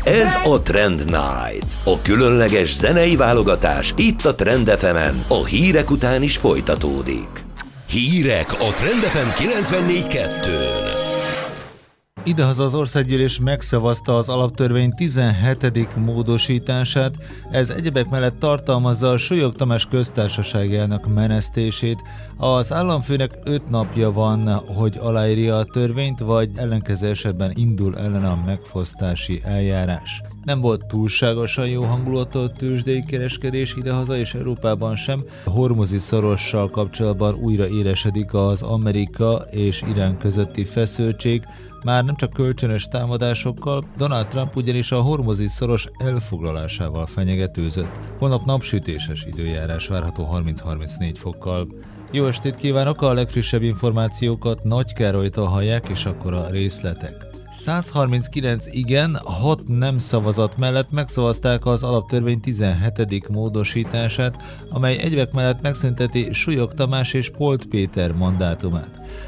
Ez a Trend Night, a különleges zenei válogatás itt a Trend FM-en, a hírek után is folytatódik. Hírek a Trend FM 94.2-n. Idehaza az országgyűlés megszavazta az alaptörvény 17. módosítását, ez egyebek mellett tartalmazza a Súlyog Tamás köztársasági elnök menesztését. Az államfőnek 5 napja van, hogy aláírja a törvényt, vagy ellenkező esetben indul ellene a megfosztási eljárás. Nem volt túlságosan jó hangulatú a tőzsdei kereskedés idehaza és Európában sem. A Hormuzi szorossal kapcsolatban újra élesedik az Amerika és Irán közötti feszültség, már nem csak kölcsönös támadásokkal, Donald Trump ugyanis a Hormuzi szoros elfoglalásával fenyegetőzött. Holnap napsütéses időjárás várható 30-34 fokkal. Jó estét kívánok, a legfrissebb információkat Nagy Károlytól hallják, és akkor a részletek. 139 igen, 6 nem szavazat mellett megszavazták az alaptörvény 17. módosítását, amely egyebek mellett megszünteti Súlyog Tamás és Polt Péter mandátumát.